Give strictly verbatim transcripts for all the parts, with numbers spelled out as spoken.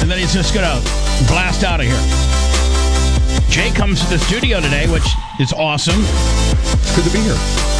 and then he's just going to blast out of here. Jay comes to the studio today, which is awesome. It's good to be here.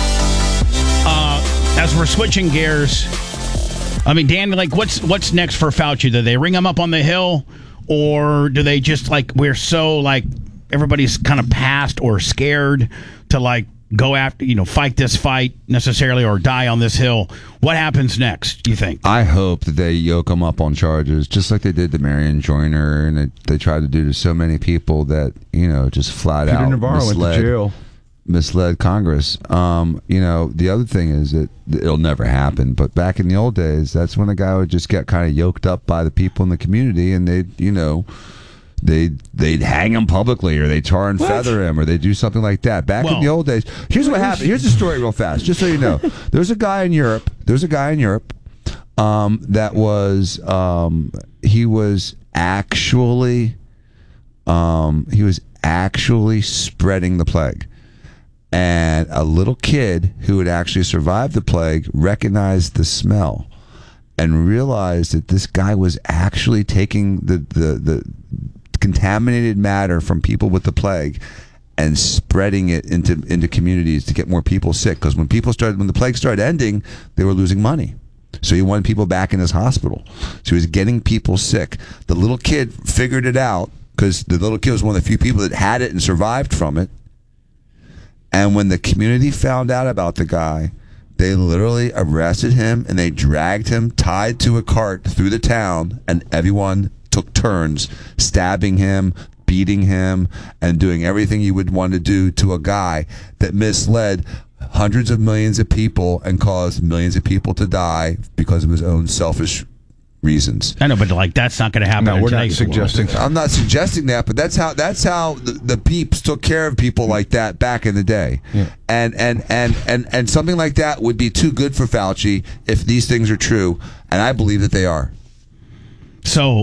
Uh, as we're switching gears, I mean, Dan, like, what's what's next for Fauci? Do they ring him up on the Hill, or do they just, like, we're so, like, everybody's kind of past or scared to, like, go after, you know, fight this fight necessarily or die on this Hill? What happens next, do you think? I hope that they yoke him up on charges, just like they did to Marion Joyner, and they, they tried to do to so many people that, you know, just flat Peter out Navarro misled, went to jail. misled Congress. Um, you know, the other thing is that it'll never happen, but back in the old days, that's when a guy would just get kind of yoked up by the people in the community, and they'd, you know, They'd, they'd hang him publicly, or they'd tar and What? feather him, or they'd do something like that. Back Well, in the old days, here's what happened. Here's the story real fast, just so you know. There's a guy in Europe. There's a guy in Europe um, that was, um, he was actually, um, he was actually spreading the plague. And a little kid who had actually survived the plague recognized the smell and realized that this guy was actually taking the, the, the contaminated matter from people with the plague and spreading it into into communities to get more people sick. Because when people started, when the plague started ending, they were losing money. So he wanted people back in his hospital. So he was getting people sick. The little kid figured it out, because the little kid was one of the few people that had it and survived from it. And when the community found out about the guy, they literally arrested him and they dragged him tied to a cart through the town, and everyone took turns stabbing him, beating him, and doing everything you would want to do to a guy that misled hundreds of millions of people and caused millions of people to die because of his own selfish reasons. I know, but, like, that's not going to happen. No, in we're not today's suggesting. world. I'm not suggesting that, but that's how that's how the, the peeps took care of people like that back in the day. Yeah. And, and and and and something like that would be too good for Fauci if these things are true, and I believe that they are. So,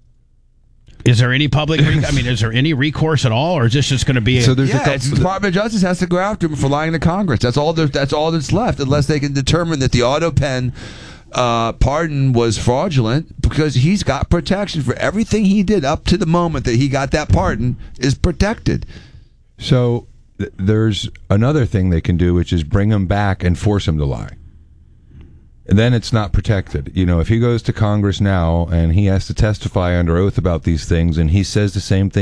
is there any public, re- I mean, is there any recourse at all, or is this just going to be a... So there's a Yeah, couple, it's the Department of Justice has to go after him for lying to Congress. That's all. there- That's all that's left, unless they can determine that the auto pen uh, pardon was fraudulent, because he's got protection for everything he did up to the moment that he got that pardon is protected. So th- there's another thing they can do, which is bring him back and force him to lie. And then it's not protected. You know, if he goes to Congress now and he has to testify under oath about these things, and he says the same thing